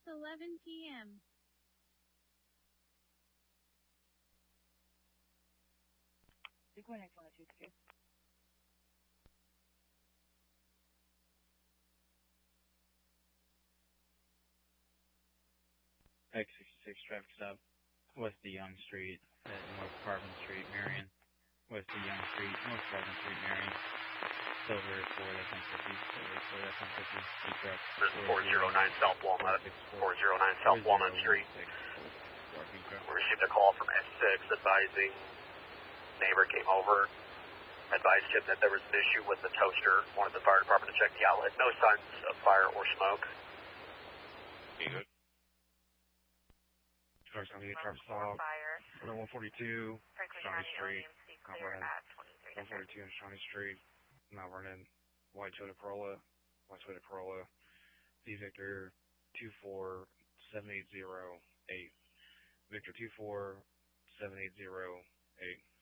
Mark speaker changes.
Speaker 1: 11 p.m.
Speaker 2: Sequence 1023.
Speaker 3: X66 traffic stop, west of Young Street at North Carbon Street, Marion. West of Young Street, North Carbon Street, Marion. Silver Ford F-150, Silver Ford F-150, E-Truck.
Speaker 4: This is 409 South Walnut, 409 South Walnut Street. We received a call from S6 advising neighbor came over, advised him that there was an issue with the toaster, wanted the fire department to check the outlet. No signs of fire or smoke.
Speaker 3: Good. Truck's going to get truck stop. 142, Shawnee Street, Mount Vernon. 142 and Shawnee Street, Mount Vernon. White Toyota Corolla, V Victor 24780 8. Victor 24780 8.